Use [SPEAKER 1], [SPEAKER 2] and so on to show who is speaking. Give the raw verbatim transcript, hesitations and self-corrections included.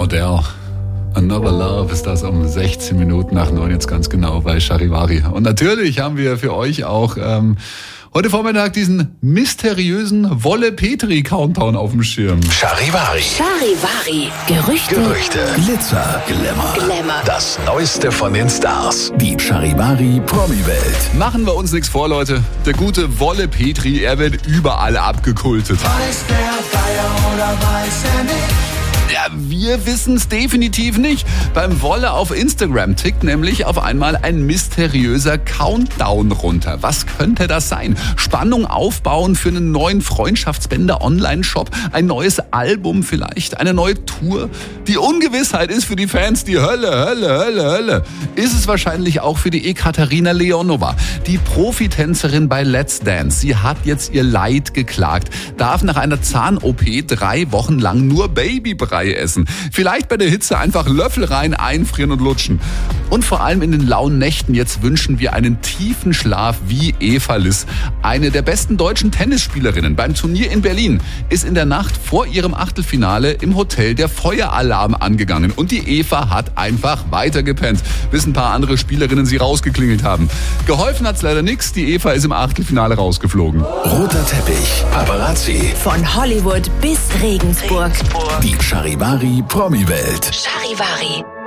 [SPEAKER 1] Adele. Another Love ist das um sechzehn Minuten nach neun jetzt ganz genau bei Charivari. Und natürlich haben wir für euch auch ähm, heute Vormittag diesen mysteriösen Wolle-Petri-Countdown auf dem Schirm.
[SPEAKER 2] Charivari.
[SPEAKER 3] Charivari. Gerüchte.
[SPEAKER 2] Gerüchte. Glitzer. Glamour.
[SPEAKER 3] Glamour.
[SPEAKER 2] Das Neueste von den Stars.
[SPEAKER 4] Die Charivari Promi-Welt.
[SPEAKER 1] Machen wir uns nichts vor, Leute. Der gute Wolle-Petri, er wird überall abgekultet.
[SPEAKER 5] Weiß der Geier oder weiß er nicht?
[SPEAKER 1] Ja, wir wissen es definitiv nicht. Beim Wolle auf Instagram tickt nämlich auf einmal ein mysteriöser Countdown runter. Was könnte das sein? Spannung aufbauen für einen neuen Freundschaftsbänder-Online-Shop? Ein neues Album vielleicht? Eine neue Tour? Die Ungewissheit ist für die Fans die Hölle, Hölle, Hölle, Hölle. Ist es wahrscheinlich auch für die Ekaterina Leonova, die Profitänzerin bei Let's Dance. Sie hat jetzt ihr Leid geklagt, darf nach einer Zahn-O P drei Wochen lang nur Babybrei essen. Vielleicht bei der Hitze einfach Löffel rein, einfrieren und lutschen. Und vor allem in den lauen Nächten jetzt wünschen wir einen tiefen Schlaf wie Eva Liss. Eine der besten deutschen Tennisspielerinnen beim Turnier in Berlin ist in der Nacht vor ihrem Achtelfinale im Hotel der Feueralarm angegangen. Und die Eva hat einfach weitergepennt, bis ein paar andere Spielerinnen sie rausgeklingelt haben. Geholfen hat's leider nichts. Die Eva ist im Achtelfinale rausgeflogen.
[SPEAKER 2] Roter Teppich. Paparazzi.
[SPEAKER 3] Von Hollywood bis Regensburg.
[SPEAKER 4] Die Charivari Promi-Welt.
[SPEAKER 3] Charivari.